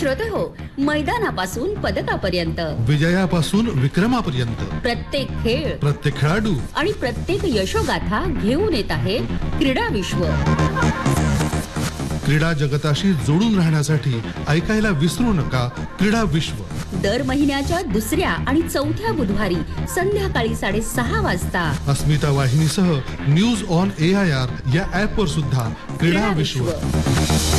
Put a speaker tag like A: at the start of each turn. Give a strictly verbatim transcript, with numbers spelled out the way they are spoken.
A: श्रोते हो, मैदानापासून पदकापर्यंत,
B: विजयापासून विक्रमापर्यंत
A: प्रत्येक खेळ,
B: प्रत्येक खेळाडू
A: आणि प्रत्येक यशोगाथा घेऊन येत आहे क्रीडा विश्व.
B: क्रीडा जगताशी जोडून राहण्यासाठी ऐकायला विसरू नका क्रीडा विश्व.
A: दर महिन्याच्या दुसऱ्या आणि चौथ्या बुधवारी संध्याकाळी साडेसहा वाजता
B: अस्मिता वाहिनीसह news on A I R या ऍप वर सुद्धा क्रीडा विश्व.